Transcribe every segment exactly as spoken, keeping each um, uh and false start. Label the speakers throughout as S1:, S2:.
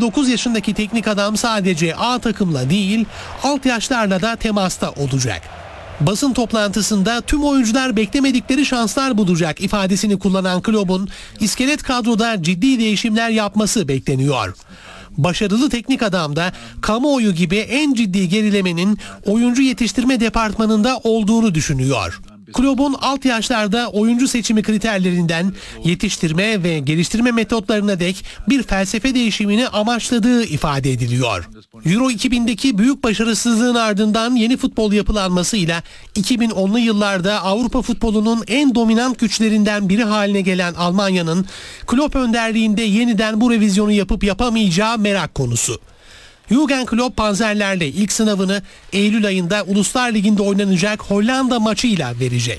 S1: dokuz yaşındaki teknik adam sadece A takımla değil, alt yaşlarla da temasta olacak. Basın toplantısında tüm oyuncular beklemedikleri şanslar bulacak ifadesini kullanan kulübün iskelet kadroda ciddi değişimler yapması bekleniyor. Başarılı teknik adam da kamuoyu gibi en ciddi gerilemenin oyuncu yetiştirme departmanında olduğunu düşünüyor. Kulübün alt yaşlarda oyuncu seçimi kriterlerinden yetiştirme ve geliştirme metotlarına dek bir felsefe değişimini amaçladığı ifade ediliyor. Euro iki bindeki büyük başarısızlığın ardından yeni futbol yapılanmasıyla iki bin onlu yıllarda Avrupa futbolunun en dominant güçlerinden biri haline gelen Almanya'nın Klopp önderliğinde yeniden bu revizyonu yapıp yapamayacağı merak konusu. Jürgen Klopp Panzerlerle ilk sınavını Eylül ayında Uluslar Ligi'nde oynanacak Hollanda maçıyla verecek.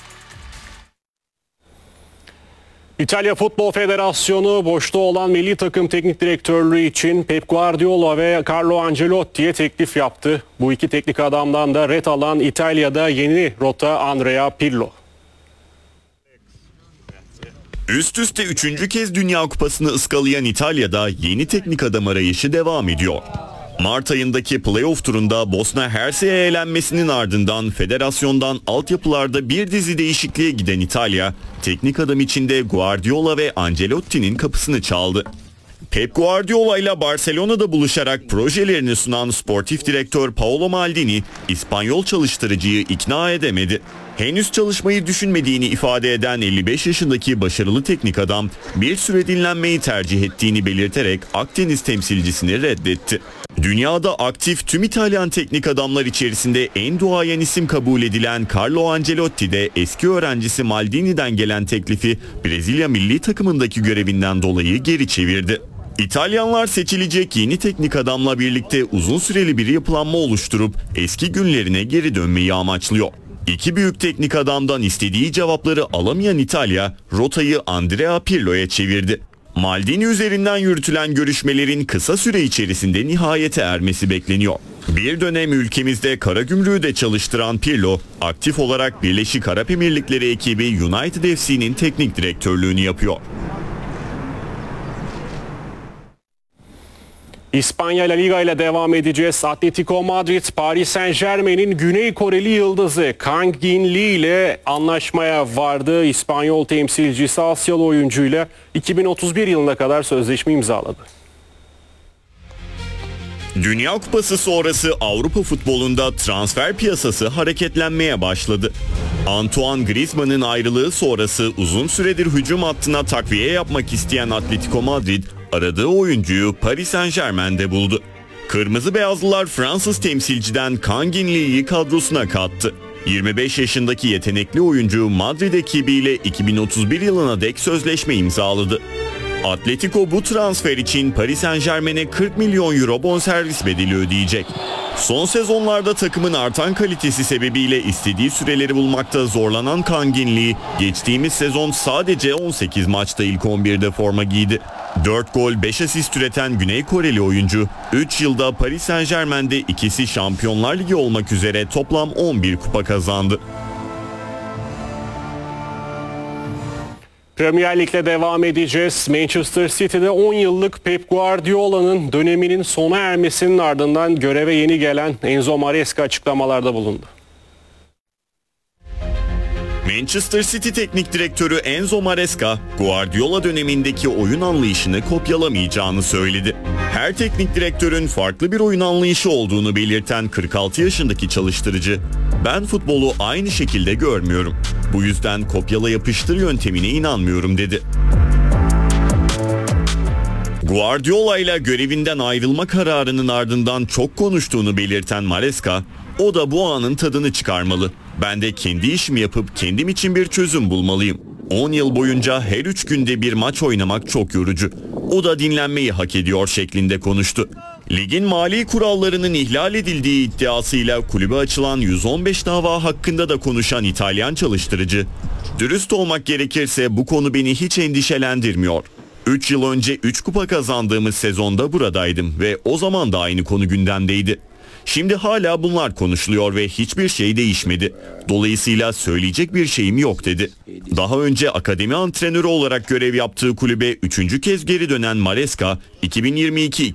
S2: İtalya Futbol Federasyonu boşta olan milli takım teknik direktörlüğü için Pep Guardiola ve Carlo Ancelotti'ye teklif yaptı. Bu iki teknik adamdan da ret alan İtalya'da yeni rota Andrea Pirlo.
S3: Üst üste üçüncü kez Dünya Kupası'nı ıskalayan İtalya'da yeni teknik adam arayışı devam ediyor. Mart ayındaki playoff turunda Bosna Hersek'e elenmesinin ardından federasyondan altyapılarda bir dizi değişikliğe giden İtalya, teknik adam içinde Guardiola ve Ancelotti'nin kapısını çaldı. Pep Guardiola ile Barcelona'da buluşarak projelerini sunan sportif direktör Paolo Maldini, İspanyol çalıştırıcıyı ikna edemedi. Henüz çalışmayı düşünmediğini ifade eden elli beş yaşındaki başarılı teknik adam bir süre dinlenmeyi tercih ettiğini belirterek Akdeniz temsilcisini reddetti. Dünyada aktif tüm İtalyan teknik adamlar içerisinde en duayen isim kabul edilen Carlo Ancelotti de eski öğrencisi Maldini'den gelen teklifi Brezilya milli takımındaki görevinden dolayı geri çevirdi. İtalyanlar seçilecek yeni teknik adamla birlikte uzun süreli bir yapılanma oluşturup eski günlerine geri dönmeyi amaçlıyor. İki büyük teknik adamdan istediği cevapları alamayan İtalya, rotayı Andrea Pirlo'ya çevirdi. Maldini üzerinden yürütülen görüşmelerin kısa süre içerisinde nihayete ermesi bekleniyor. Bir dönem ülkemizde Karagümrük'ü de çalıştıran Pirlo, aktif olarak Birleşik Arap Emirlikleri ekibi United F C'nin teknik direktörlüğünü yapıyor.
S2: İspanya La Liga ile devam edeceğiz. Atletico Madrid, Paris Saint-Germain'in Güney Koreli yıldızı Kang In-lee ile anlaşmaya vardı. İspanyol temsilcisi Asyalı oyuncuyla iki bin otuz bir yılına kadar sözleşme imzaladı.
S3: Dünya Kupası sonrası Avrupa futbolunda transfer piyasası hareketlenmeye başladı. Antoine Griezmann'ın ayrılığı sonrası uzun süredir hücum hattına takviye yapmak isteyen Atletico Madrid, aradığı oyuncuyu Paris Saint-Germain'de buldu. Kırmızı beyazlılar Fransız temsilciden Kang In-lee'yi kadrosuna kattı. yirmi beş yaşındaki yetenekli oyuncu Madrid ekibiyle iki bin otuz bir yılına dek sözleşme imzaladı. Atletico bu transfer için Paris Saint-Germain'e kırk milyon euro bonservis bedeli ödeyecek. Son sezonlarda takımın artan kalitesi sebebiyle istediği süreleri bulmakta zorlanan Kang In-lee, geçtiğimiz sezon sadece on sekiz maçta ilk on birde forma giydi. dört gol beş asist üreten Güney Koreli oyuncu, üç yılda Paris Saint-Germain'de ikisi Şampiyonlar Ligi olmak üzere toplam on bir kupa kazandı.
S2: Premier Lig'le devam edeceğiz. Manchester City'de on yıllık Pep Guardiola'nın döneminin sona ermesinin ardından göreve yeni gelen Enzo Maresca açıklamalarda bulundu.
S3: Manchester City teknik direktörü Enzo Maresca, Guardiola dönemindeki oyun anlayışını kopyalamayacağını söyledi. Her teknik direktörün farklı bir oyun anlayışı olduğunu belirten kırk altı yaşındaki çalıştırıcı, "Ben futbolu aynı şekilde görmüyorum. Bu yüzden kopyala yapıştır yöntemine inanmıyorum," dedi. Guardiola ile görevinden ayrılma kararının ardından çok konuştuğunu belirten Maresca, "O da bu anın tadını çıkarmalı. Ben de kendi işimi yapıp kendim için bir çözüm bulmalıyım. on yıl boyunca her üç günde bir maç oynamak çok yorucu. O da dinlenmeyi hak ediyor," şeklinde konuştu. Ligin mali kurallarının ihlal edildiği iddiasıyla kulübe açılan yüz on beş dava hakkında da konuşan İtalyan çalıştırıcı, "Dürüst olmak gerekirse bu konu beni hiç endişelendirmiyor. üç yıl önce üç kupa kazandığımız sezonda buradaydım ve o zaman da aynı konu gündemdeydi. Şimdi hala bunlar konuşuluyor ve hiçbir şey değişmedi. Dolayısıyla söyleyecek bir şeyim yok," dedi. Daha önce akademi antrenörü olarak görev yaptığı kulübe üçüncü kez geri dönen Maresca, iki bin yirmi iki